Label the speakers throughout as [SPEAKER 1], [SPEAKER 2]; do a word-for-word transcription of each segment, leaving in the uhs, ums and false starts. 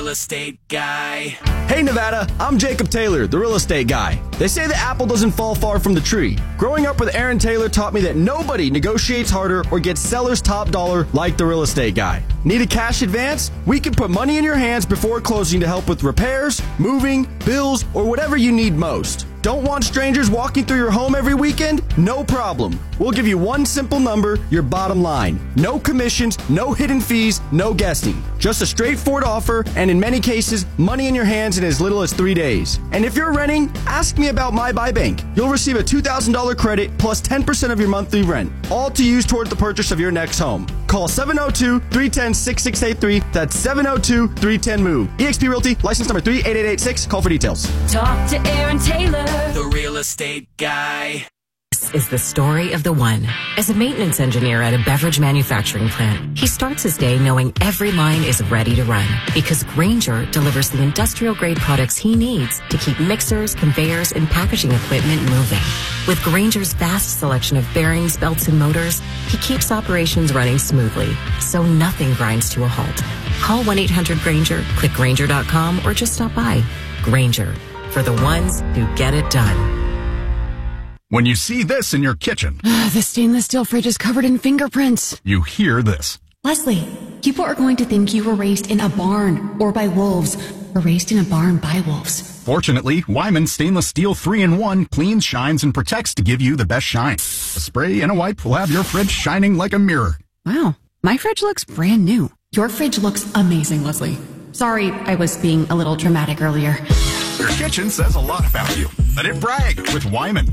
[SPEAKER 1] estate guy.
[SPEAKER 2] Hey Nevada, I'm Jacob Taylor, the real estate guy. They say the apple doesn't fall far from the tree. Growing up with Aaron Taylor taught me that nobody negotiates harder or gets seller's top dollar like the real estate guy. Need a cash advance? We can put money in your hands before closing to help with repairs, moving, bills, or whatever you need most. Don't want strangers walking through your home every weekend? No problem. We'll give you one simple number, your bottom line. No commissions, no hidden fees, no guessing. Just a straightforward offer, and in many cases, money in your hands in as little as three days. And if you're renting, ask me about My Buy Bank. You'll receive a two thousand dollars credit plus ten percent of your monthly rent, all to use toward the purchase of your next home. Call seven oh two, three one zero, six six eight three. That's seven oh two, three one zero, MOVE. eXp Realty, license number three eight eight eight six. Call for details.
[SPEAKER 1] Talk to Aaron Taylor, the real estate guy.
[SPEAKER 3] This is the story of the one. As a maintenance engineer at a beverage manufacturing plant, he starts his day knowing every line is ready to run because Grainger delivers the industrial-grade products he needs to keep mixers, conveyors, and packaging equipment moving. With Grainger's vast selection of bearings, belts, and motors, he keeps operations running smoothly, so nothing grinds to a halt. Call one eight hundred Grainger, click Grainger dot com, or just stop by. Grainger, for the ones who get it done.
[SPEAKER 4] When you see this in your kitchen,
[SPEAKER 5] uh, the stainless steel fridge is covered in fingerprints.
[SPEAKER 4] You hear this.
[SPEAKER 5] Leslie, people are going to think you were raised in a barn or by wolves, or raised in a barn by wolves.
[SPEAKER 4] Fortunately, Wyman Stainless Steel three in one cleans, shines, and protects to give you the best shine. A spray and a wipe will have your fridge shining like a mirror.
[SPEAKER 5] Wow, my fridge looks brand new. Your fridge looks amazing, Leslie. Sorry, I was being a little dramatic earlier.
[SPEAKER 4] Your kitchen says a lot about you. Let it brag with Wyman.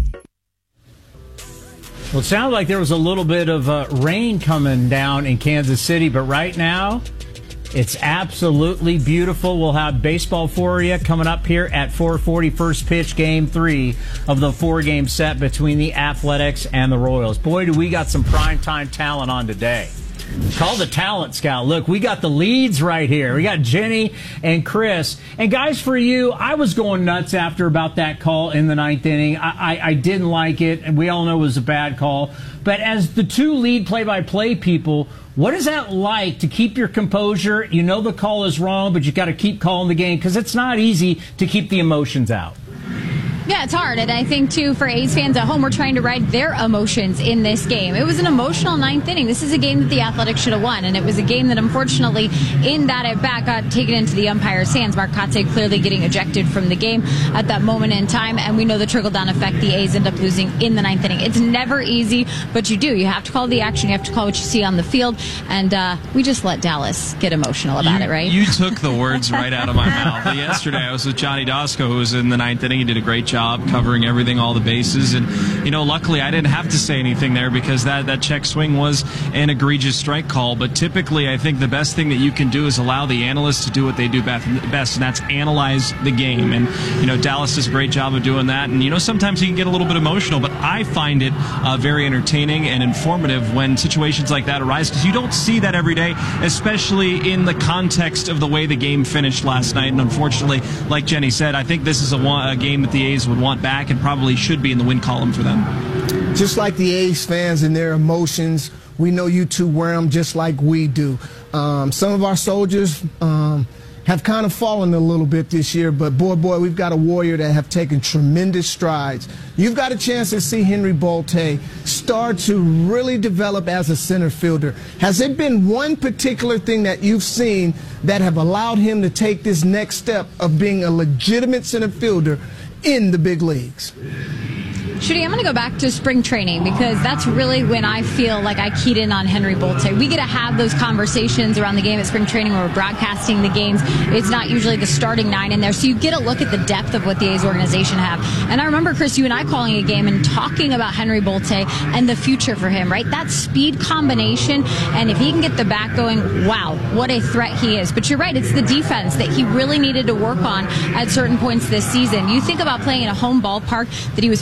[SPEAKER 6] Well, it sounded like there was a little bit of uh, rain coming down in Kansas City, but right now, it's absolutely beautiful. We'll have baseball for you coming up here at four forty, first pitch, game three of the four-game set between the Athletics and the Royals. Boy, do we got some primetime talent on today. Call the talent scout. Look, we got the leads right here. We got Jenny and Chris. And guys, for you, I was going nuts after about that call in the ninth inning. I, I, I didn't like it, and we all know it was a bad call. But as the two lead play-by-play people, what is that like to keep your composure? You know the call is wrong, but you got to keep calling the game because it's not easy to keep the emotions out.
[SPEAKER 7] Yeah, it's hard. And I think, too, for A's fans at home, we're trying to ride their emotions in this game. It was an emotional ninth inning. This is a game that the Athletics should have won. And it was a game that, unfortunately, in that at-bat got taken into the umpire's hands. Mark Kotsay clearly getting ejected from the game at that moment in time. And we know the trickle-down effect the A's end up losing in the ninth inning. It's never easy, but you do. You have to call the action. You have to call what you see on the field. And uh, we just let Dallas get emotional about
[SPEAKER 8] you,
[SPEAKER 7] it, right?
[SPEAKER 8] You took the words right out of my mouth. Yesterday, I was with Johnny Dosko, who was in the ninth inning. He did a great job covering everything, all the bases, and you know, luckily I didn't have to say anything there because that that check swing was an egregious strike call. But typically, I think the best thing that you can do is allow the analysts to do what they do best, and that's analyze the game. And you know, Dallas does a great job of doing that. And you know, sometimes he can get a little bit emotional, but I find it uh, very entertaining and informative when situations like that arise because you don't see that every day, especially in the context of the way the game finished last night. And unfortunately, like Jenny said, I think this is a, one, a game that the A's would want back and probably should be in the win column for them.
[SPEAKER 9] Just like the A's fans and their emotions, we know you two wear them just like we do. Um, some of our soldiers um, have kind of fallen a little bit this year, but boy, boy, we've got a warrior that have taken tremendous strides. You've got a chance to see Henry Bolte start to really develop as a center fielder. Has there been one particular thing that you've seen that have allowed him to take this next step of being a legitimate center fielder in the big leagues?
[SPEAKER 7] Shooty, I'm going to go back to spring training because that's really when I feel like I keyed in on Henry Bolte. We get to have those conversations around the game at spring training when we're broadcasting the games. It's not usually the starting nine in there, so you get a look at the depth of what the A's organization have. And I remember, Chris, you and I calling a game and talking about Henry Bolte and the future for him, right? That speed combination, and if he can get the bat going, wow, what a threat he is. But you're right, it's the defense that he really needed to work on at certain points this season. You think about playing in a home ballpark that he was familiar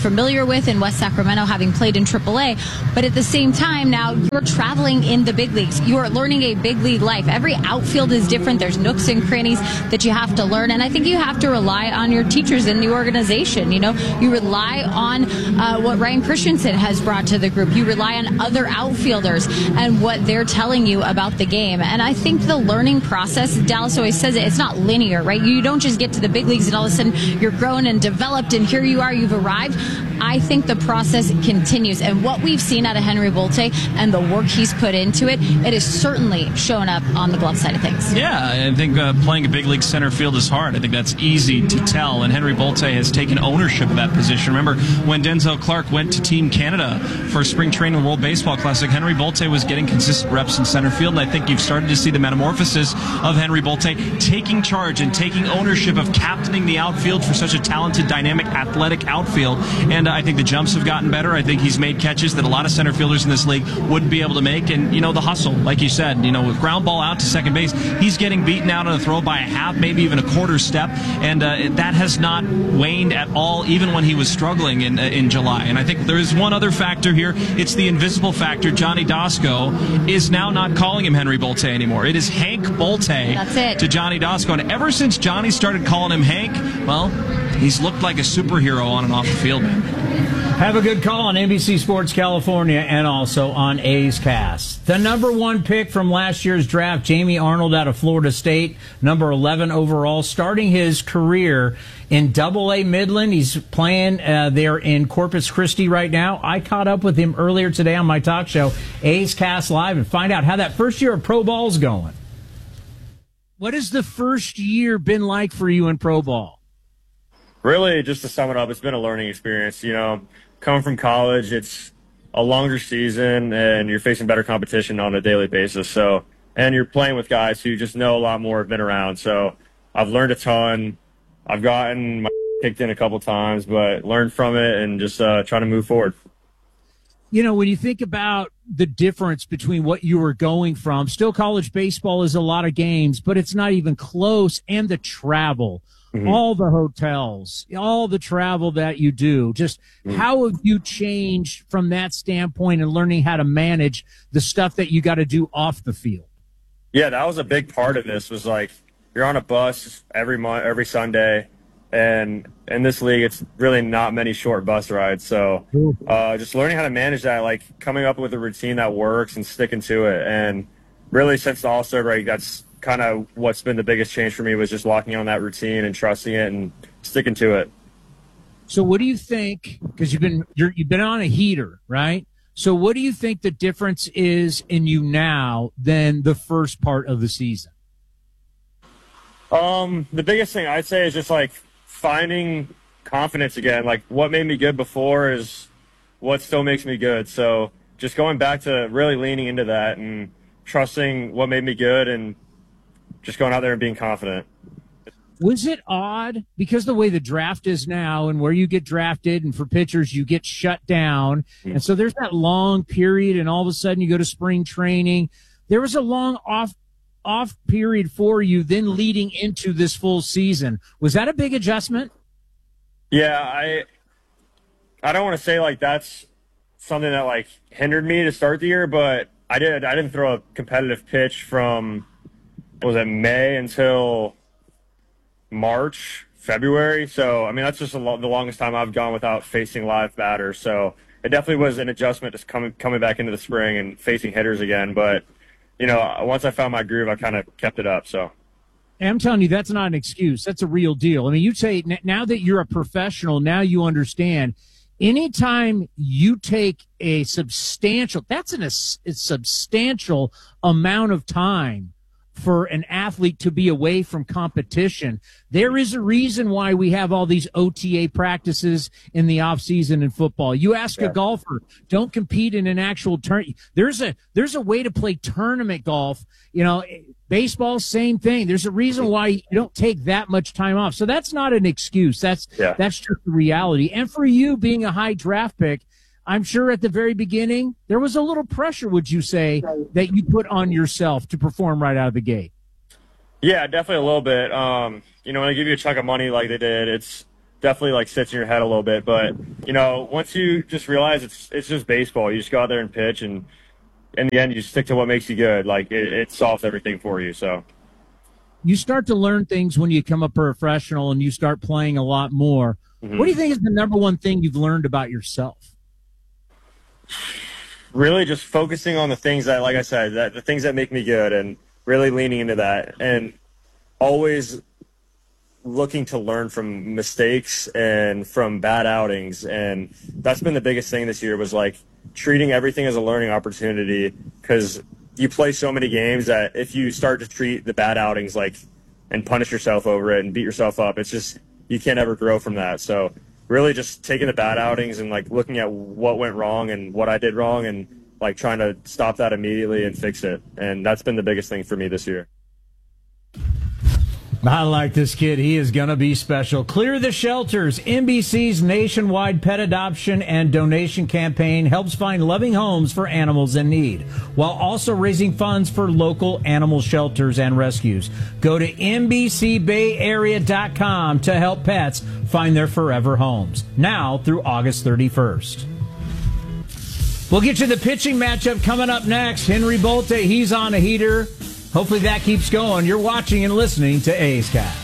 [SPEAKER 7] familiar with in West Sacramento, having played in triple A. But at the same time, now you're traveling in the big leagues. You are learning a big league life. Every outfield is different. There's nooks and crannies that you have to learn. And I think you have to rely on your teachers in the organization. You know, you rely on uh, what Ryan Christensen has brought to the group. You rely on other outfielders and what they're telling you about the game. And I think the learning process, Dallas always says it, it's not linear, right? You don't just get to the big leagues and all of a sudden you're grown and developed and here you are, you've arrived. I think the process continues. And what we've seen out of Henry Bolte and the work he's put into it, it is certainly showing up on the glove side of things.
[SPEAKER 8] Yeah, I think uh, playing a big league center field is hard. I think that's easy to tell. And Henry Bolte has taken ownership of that position. Remember when Denzel Clark went to Team Canada for Spring Training World Baseball Classic, Henry Bolte was getting consistent reps in center field. And I think you've started to see the metamorphosis of Henry Bolte taking charge and taking ownership of captaining the outfield for such a talented, dynamic, athletic outfield. And uh, I think the jumps have gotten better. I think he's made catches that a lot of center fielders in this league wouldn't be able to make. And, you know, the hustle, like you said, you know, with ground ball out to second base, he's getting beaten out on a throw by a half, maybe even a quarter step. And uh, that has not waned at all, even when he was struggling in, uh, in July. And I think there is one other factor here. It's the invisible factor. Johnny Dasco is now not calling him Henry Bolte anymore. It is Hank Bolte
[SPEAKER 7] That's it.
[SPEAKER 8] to Johnny Dasco. And ever since Johnny started calling him Hank, well, he's looked like a superhero on and off the field, man.
[SPEAKER 6] Have a good call on N B C Sports California and also on A's Cast. The number one pick from last year's draft, Jamie Arnold out of Florida State, number eleven overall, starting his career in Double A Midland. He's playing uh, there in Corpus Christi right now. I caught up with him earlier today on my talk show, A's Cast Live, and find out how that first year of pro ball's going. What has the first year been like for you in pro ball?
[SPEAKER 10] Really, just to sum it up, it's been a learning experience. You know, coming from college, it's a longer season and you're facing better competition on a daily basis. So, and you're playing with guys who just know a lot more, have been around. So I've learned a ton. I've gotten my kicked in a couple times, but learned from it and just uh, trying to move forward.
[SPEAKER 6] You know, when you think about the difference between what you were going from, still college baseball is a lot of games, but it's not even close, and the travel. Mm-hmm. All the hotels, all the travel that you do, just mm-hmm. how have you changed from that standpoint and learning how to manage the stuff that you got to do off the field?
[SPEAKER 10] Yeah, that was a big part of this. Was like you're on a bus every month, every Sunday, and in this league, it's really not many short bus rides. So uh, just learning how to manage that, like coming up with a routine that works and sticking to it. And really, since the All-Star break, that's kind of what's been the biggest change for me, was just locking on that routine and trusting it and sticking to it.
[SPEAKER 6] So what do you think, because you've been you're, you've been on a heater, right? So what do you think the difference is in you now than the first part of the season?
[SPEAKER 10] Um, the biggest thing I'd say is just like finding confidence again. Like what made me good before is what still makes me good. So just going back to really leaning into that and trusting what made me good and just going out there and being confident.
[SPEAKER 6] Was it odd, because the way the draft is now and where you get drafted and for pitchers you get shut down, mm-hmm. and so there's that long period and all of a sudden you go to spring training. There was a long off off period for you then leading into this full season. Was that a big adjustment?
[SPEAKER 10] Yeah, I I don't want to say like that's something that like hindered me to start the year, but I did I didn't throw a competitive pitch from was it May until March, February. So, I mean, that's just a lo- the longest time I've gone without facing live batters. So it definitely was an adjustment just coming, coming back into the spring and facing hitters again. But, you know, once I found my groove, I kind of kept it up. So
[SPEAKER 6] I'm telling you, that's not an excuse. That's a real deal. I mean, you say now that you're a professional, now you understand anytime you take a substantial, that's an, a, a substantial amount of time for an athlete to be away from competition. There is a reason why we have all these O T A practices in the off season in football. You ask yeah. a golfer, don't compete in an actual tournament. There's a, there's a way to play tournament golf. You know, baseball, same thing. There's a reason why you don't take that much time off. So that's not an excuse. That's, yeah. that's just the reality. And for you being a high draft pick, I'm sure at the very beginning, there was a little pressure, would you say, that you put on yourself to perform right out of the gate?
[SPEAKER 10] Yeah, definitely a little bit. Um, you know, when they give you a chunk of money like they did, it's definitely like sits in your head a little bit. But, you know, once you just realize it's it's just baseball, you just go out there and pitch, and in the end, you stick to what makes you good. Like, it, it solves everything for you. So
[SPEAKER 6] you start to learn things when you become a professional and you start playing a lot more. Mm-hmm. What do you think is the number one thing you've learned about yourself?
[SPEAKER 10] Really just focusing on the things that, like I said, that the things that make me good, and really leaning into that, and always looking to learn from mistakes and from bad outings. And that's been the biggest thing this year, was like treating everything as a learning opportunity, because you play so many games that if you start to treat the bad outings like and punish yourself over it and beat yourself up, it's just, you can't ever grow from that. So really just taking the bad outings and like looking at what went wrong and what I did wrong, and like trying to stop that immediately and fix it. And that's been the biggest thing for me this year.
[SPEAKER 6] I like this kid. He is going to be special. Clear the Shelters. N B C's nationwide pet adoption and donation campaign helps find loving homes for animals in need, while also raising funds for local animal shelters and rescues. Go to N B C Bay Area dot com to help pets find their forever homes, now through August thirty-first. We'll get you the pitching matchup coming up next. Henry Bolte, he's on a heater. Hopefully that keeps going. You're watching and listening to A's Cast.